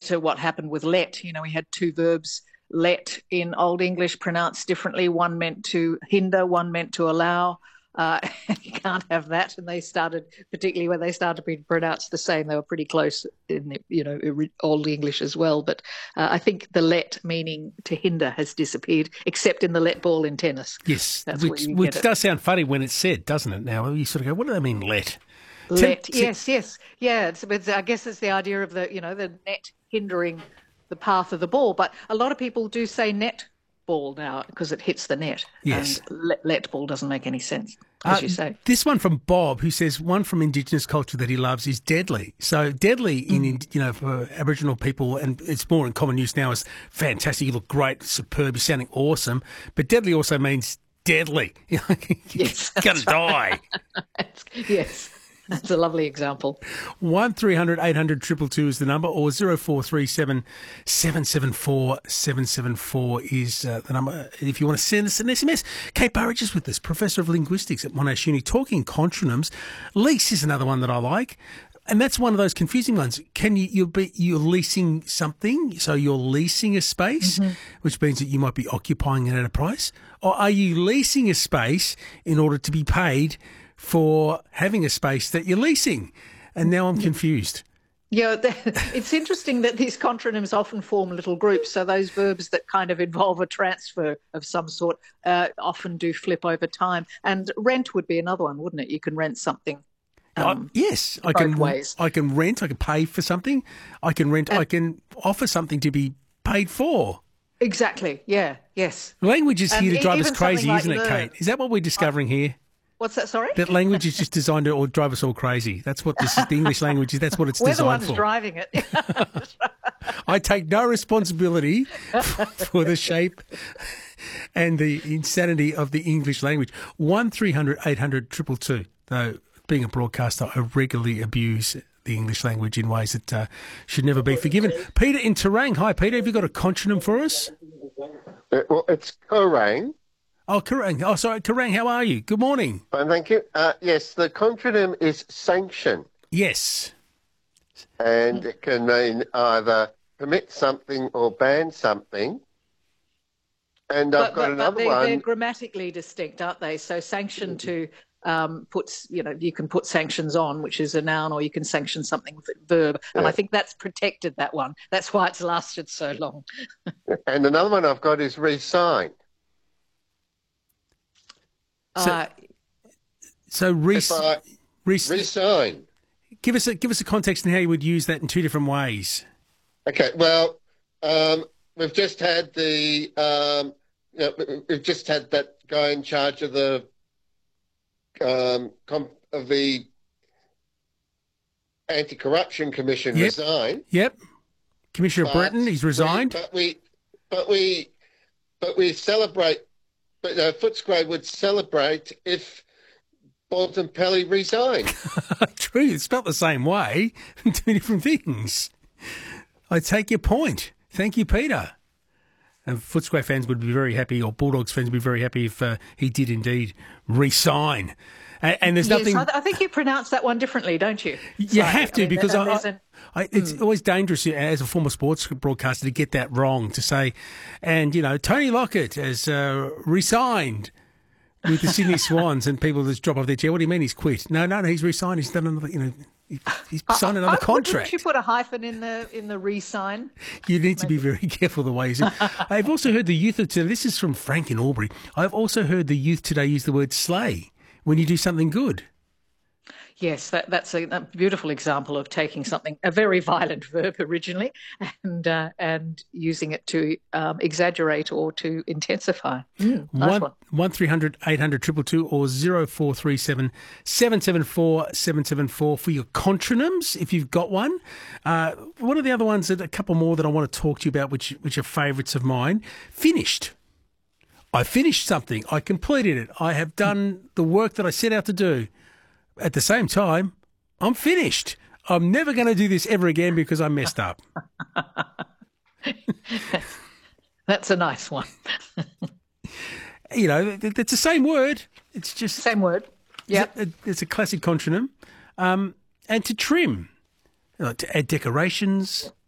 to what happened with let. We had two verbs, let in Old English pronounced differently. One meant to hinder, one meant to allow. You can't have that. And they started, particularly when they started being pronounced the same, they were pretty close in Old English as well. But I think the let meaning to hinder has disappeared, except in the let ball in tennis. Yes, which does sound funny when it's said, doesn't it? Now you sort of go, what do they mean let? Let, yes. Yeah, I guess it's the idea of the net hindering the path of the ball. But a lot of people do say net ball now because it hits the net. Yes. And let ball doesn't make any sense, as you say. This one from Bob, who says one from Indigenous culture that he loves is deadly. So deadly for Aboriginal people, and it's more in common use now, is fantastic. You look great, superb, you're sounding awesome. But deadly also means deadly. Yes, you're going to die. Yes. That's a lovely example. 1300 800 222 is the number, or 0437 774 774 is the number if you want to send us an SMS. Kate Burridge is with us, Professor of Linguistics at Monash Uni, talking contronyms. Lease is another one that I like. And that's one of those confusing ones. You're leasing something, so you're leasing a space, which means that you might be occupying it at a price, or are you leasing a space in order to be paid for having a space that you're leasing? And now I'm confused. Yeah, it's interesting that these contronyms often form little groups. So those verbs that kind of involve a transfer of some sort often do flip over time. And rent would be another one, wouldn't it? You can rent something. Yes, I can rent, I can pay for something. I can rent, I can offer something to be paid for. Exactly, yeah, yes. Language is here to drive us crazy, isn't it, Kate? Is that what we're discovering here? What's that, sorry? That language is just designed to drive us all crazy. That's what the English language is. That's what it's designed for. We're the ones driving it. I take no responsibility for the shape and the insanity of the English language. 1300 800 222. Though, being a broadcaster, I regularly abuse the English language in ways that should never be forgiven. Peter in Terang. Hi, Peter. Have you got a contronym for us? Well, it's Kerang. Oh, Kerang. Oh, sorry, Kerang. How are you? Good morning. Fine, thank you. Yes, the contronym is sanction. Yes. And it can mean either permit something or ban something. And I've got another one. They're grammatically distinct, aren't they? So sanction to puts, you can put sanctions on, which is a noun, or you can sanction something with a verb. And I think that's protected, that one. That's why it's lasted so long. And another one I've got is resign. So resign. Give us a context in how you would use that in two different ways. Okay. Well, we've just had that guy in charge of the Anti-Corruption Commission resign. Yep. Commissioner Breton, he's resigned. But we celebrate. But Footscray would celebrate if Bontempelli resigned. True, it's spelled the same way. Two different things. I take your point. Thank you, Peter. And Footscray fans would be very happy, or Bulldogs fans would be very happy if he did indeed resign. And there's nothing. Yes, I think you pronounce that one differently, don't you? You have to, because it's always dangerous as a former sports broadcaster to get that wrong, to say, and Tony Lockett has resigned with the Sydney Swans, and people just drop off their chair. What do you mean he's quit? No, he's resigned. He's done another. He's signed another contract. Wouldn't you put a hyphen in the re-sign? You need to be very careful the way you say it. I've also heard the youth of today. This is from Frank in Albury. I've also heard the youth today use the word slay when you do something good. Yes, that's a beautiful example of taking a very violent verb originally, and using it to exaggerate or to intensify. Nice one. 1300 800 222 or 0437 774 774 for your contronyms, if you've got one. One of the other ones, a couple more that I want to talk to you about, which are favourites of mine. Finished. I finished something. I completed it. I have done the work that I set out to do. At the same time, I'm finished. I'm never going to do this ever again because I messed up. That's a nice one. It's the same word. It's just... Same word. Yeah. It's a classic contronym. And to trim. To add decorations,